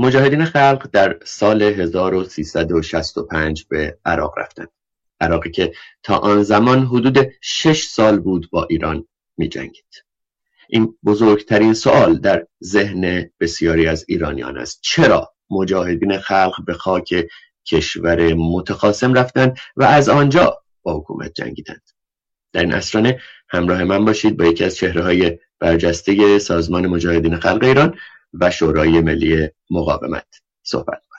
مجاهدین خلق در سال 1365 به عراق رفتند. عراقی که تا آن زمان حدود 6 سال بود با ایران می جنگید. این بزرگترین سوال در ذهن بسیاری از ایرانیان است: چرا مجاهدین خلق به خاک کشور متخاصم رفتند و از آنجا با حکومت جنگیدند؟ در این عصرانه همراه من باشید با یکی از چهره‌های برجسته سازمان مجاهدین خلق ایران و شورای ملی مقاومت صحبت.